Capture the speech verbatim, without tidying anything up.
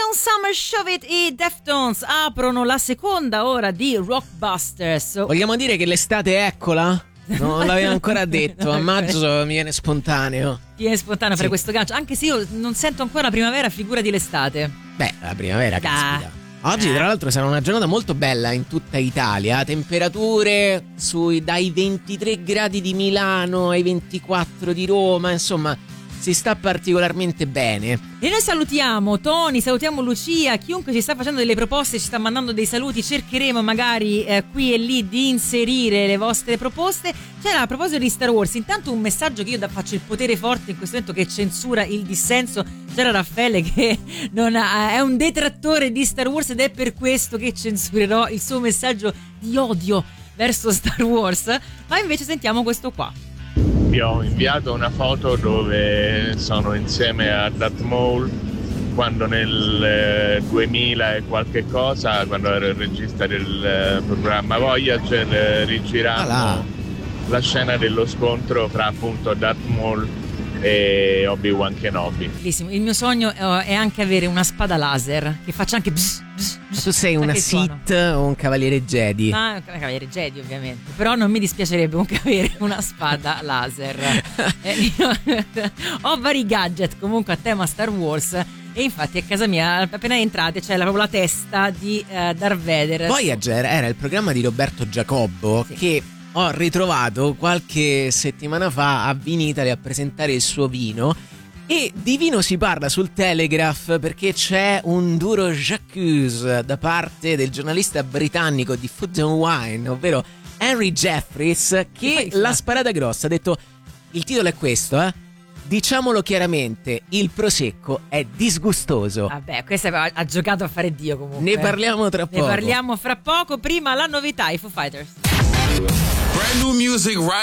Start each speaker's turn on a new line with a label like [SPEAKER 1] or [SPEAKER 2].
[SPEAKER 1] Summer Shove It, i Deftones aprono la seconda ora di Rockbusters.
[SPEAKER 2] Vogliamo dire che l'estate eccola? Non l'avevo ancora detto, a maggio mi viene spontaneo.
[SPEAKER 1] Ti viene spontaneo
[SPEAKER 2] sì.
[SPEAKER 1] fare questo gancio, anche se io non sento ancora la primavera, figurati l'estate.
[SPEAKER 2] Beh, la primavera,
[SPEAKER 1] Da.
[SPEAKER 2] caspita. Oggi tra l'altro sarà una giornata molto bella in tutta Italia, temperature sui dai ventitré gradi di Milano ai ventiquattro di Roma, insomma si sta particolarmente bene.
[SPEAKER 1] E noi salutiamo Tony, salutiamo Lucia, chiunque ci sta facendo delle proposte, ci sta mandando dei saluti, cercheremo magari eh, qui e lì di inserire le vostre proposte. C'era a proposito di Star Wars, intanto un messaggio che io da, faccio il potere forte in questo momento che censura il dissenso. C'era Raffaele che non ha, è un detrattore di Star Wars ed è per questo che censurerò il suo messaggio di odio verso Star Wars, ma invece sentiamo questo qua.
[SPEAKER 3] Vi ho inviato una foto dove sono insieme a Darth Maul quando nel eh, duemila e qualche cosa, quando ero il regista del eh, programma Voyager, eh, rigirammo
[SPEAKER 2] ah
[SPEAKER 3] la scena dello scontro fra appunto Darth Maul e Obi-Wan Kenobi.
[SPEAKER 1] Bellissimo. Il mio sogno uh, è anche avere una spada laser che faccia anche bzz, bzz, bzz.
[SPEAKER 2] Tu sei una Sith o un cavaliere Jedi?
[SPEAKER 1] Ah, un cavaliere Jedi ovviamente. Però non mi dispiacerebbe anche avere una spada laser. eh, io, ho vari gadget comunque a tema Star Wars. E infatti a casa mia appena entrate c'è la, proprio la testa di uh, Darth Vader.
[SPEAKER 2] Voyager era il programma di Roberto Giacobbo, sì, che ho ritrovato qualche settimana fa a Vinitaly a presentare il suo vino. E di vino si parla sul Telegraph perché c'è un duro j'accuse da parte del giornalista britannico di Food and Wine, ovvero Henry Jeffries, che l'ha sparata grossa. Ha detto: il titolo è questo, eh diciamolo chiaramente, il prosecco è disgustoso.
[SPEAKER 1] Vabbè, questo ha, ha giocato a fare Dio comunque.
[SPEAKER 2] Ne parliamo tra poco.
[SPEAKER 1] Ne parliamo fra poco. Prima la novità, i Foo Fighters.
[SPEAKER 4] Brand new music right